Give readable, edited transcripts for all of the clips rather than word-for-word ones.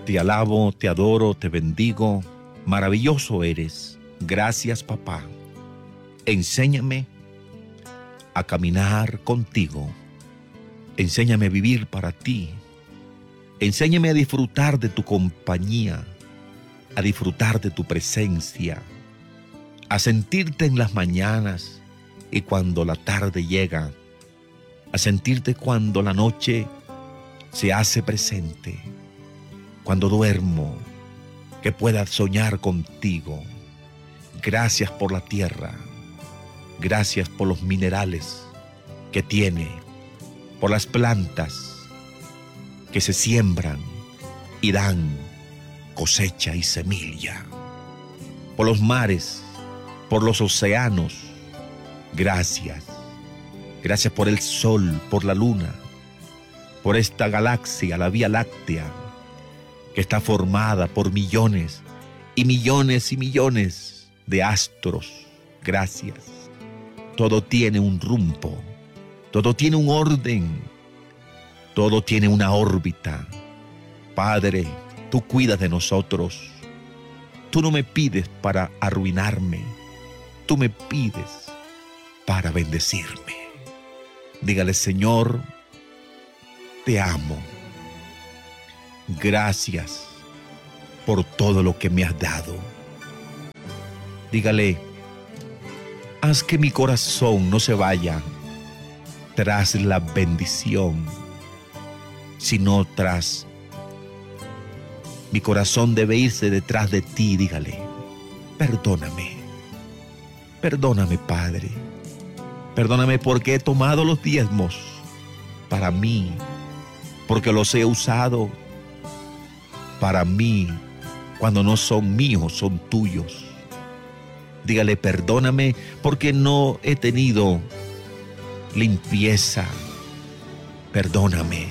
Te alabo, te adoro, te bendigo. Maravilloso eres. Gracias, papá. Enséñame a caminar contigo. Enséñame a vivir para ti. Enséñame a disfrutar de tu compañía, a disfrutar de tu presencia, a sentirte en las mañanas y cuando la tarde llega, a sentirte cuando la noche se hace presente, cuando duermo, que pueda soñar contigo. Gracias por la tierra, gracias por los minerales que tiene, por las plantas que se siembran y dan cosecha y semilla, por los mares, por los océanos. Gracias. Gracias por el sol, por la luna, por esta galaxia, la Vía Láctea, que está formada por millones y millones y millones de astros. Gracias. Todo tiene un rumbo, todo tiene un orden, todo tiene una órbita. Padre, tú cuidas de nosotros. Tú no me pides para arruinarme, tú me pides para bendecirme. Dígale: Señor, te amo. Gracias por todo lo que me has dado. Dígale: haz que mi corazón no se vaya tras la bendición, sino tras mi corazón debe irse detrás de ti. Dígale: perdóname. Perdóname, Padre. Perdóname porque he tomado los diezmos para mí, porque los he usado para mí, cuando no son míos, son tuyos. Dígale: perdóname porque no he tenido limpieza. Perdóname.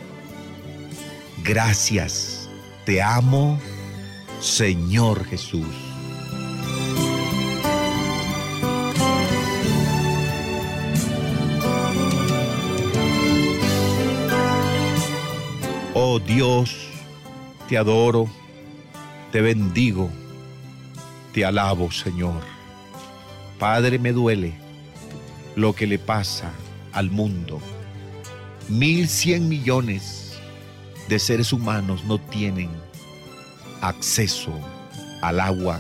Gracias. Te amo, Señor Jesús. Oh Dios, te adoro, te bendigo, te alabo, Señor. Padre, me duele lo que le pasa al mundo. 1.100 millones de seres humanos no tienen acceso al agua.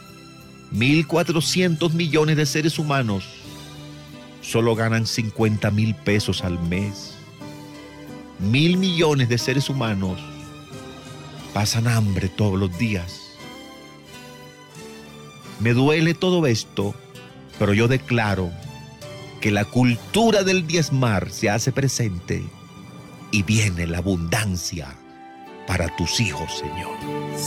1.400 millones de seres humanos solo ganan 50,000 pesos al mes. 1.000 millones de seres humanos pasan hambre todos los días. Me duele todo esto, pero yo declaro que la cultura del diezmar se hace presente y viene la abundancia para tus hijos, Señor.